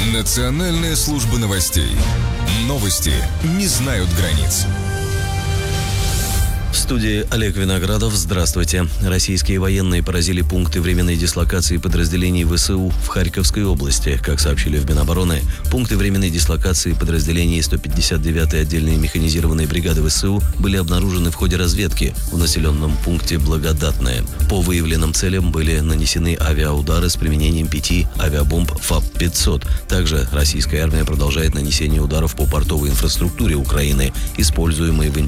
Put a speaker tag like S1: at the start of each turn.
S1: Национальная служба новостей. Новости не знают границ.
S2: В студии Олег Виноградов. Здравствуйте. Российские военные поразили пункты временной дислокации подразделений ВСУ в Харьковской области. Как сообщили в Минобороны, пункты временной дислокации подразделений 159-й отдельной механизированной бригады ВСУ были обнаружены в ходе разведки в населенном пункте Благодатное. По выявленным целям были нанесены авиаудары с применением 5 авиабомб ФАП-500. Также российская армия продолжает нанесение ударов по портовой инфраструктуре Украины, используемой в